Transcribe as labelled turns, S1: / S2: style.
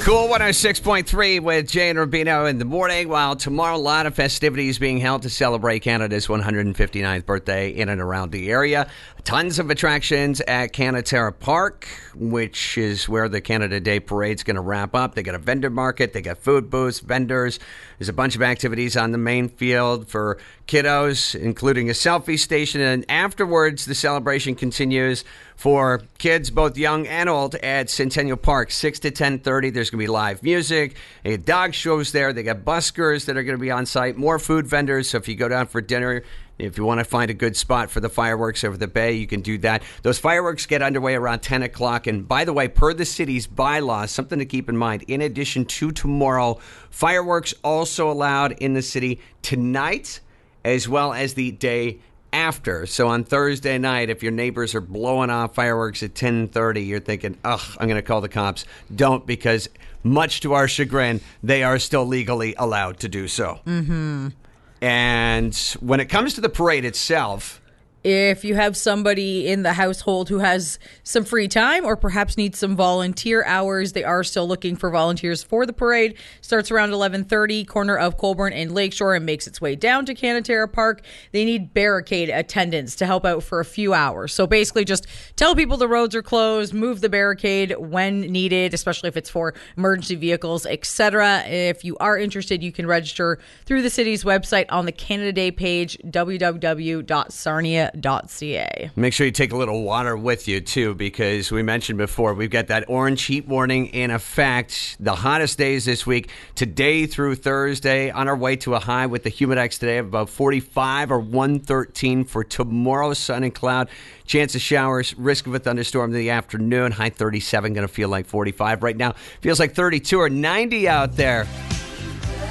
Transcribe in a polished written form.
S1: Cool 106.3 with Jay and Rubino in the morning. While tomorrow, a lot of festivities being held to celebrate Canada's 159th birthday in and around the area. Tons of attractions at Canaterra Park, which is where the Canada Day Parade's going to wrap up. They got a vendor market, they got food booths, vendors. There's a bunch of activities on the main field for kiddos, including a selfie station. And afterwards, the celebration continues for kids, both young and old, at Centennial Park, 6 to 10:30. There's going to be live music. They got dog shows there. They got buskers that are going to be on site. More food vendors. So if you go down for dinner, if you want to find a good spot for the fireworks over the bay, you can do that. Those fireworks get underway around 10 o'clock. And by the way, per the city's bylaws, something to keep in mind, in addition to tomorrow, fireworks also allowed in the city tonight as well as the day after. So on Thursday night, if your neighbors are blowing off fireworks at 10:30, you're thinking, ugh, I'm going to call the cops. Don't, because much to our chagrin, they are still legally allowed to do so.
S2: Mm-hmm.
S1: And when it comes to the parade itself,
S2: if you have somebody in the household who has some free time or perhaps needs some volunteer hours, they are still looking for volunteers for the parade. Starts around 11:30, corner of Colborne and Lakeshore, and makes its way down to Canaterra Park. They need barricade attendants to help out for a few hours. So basically just tell people the roads are closed, move the barricade when needed, especially if it's for emergency vehicles, etc. If you are interested, you can register through the city's website on the Canada Day page, www.sarnia.ca.
S1: Make sure you take a little water with you, too, because we mentioned before, we've got that orange heat warning in effect. The hottest days this week, today through Thursday, on our way to a high with the Humidex today of about 45 or 113 for tomorrow, sun and cloud. Chance of showers, risk of a thunderstorm in the afternoon. High 37, going to feel like 45 right now. Feels like 32 or 90 out there.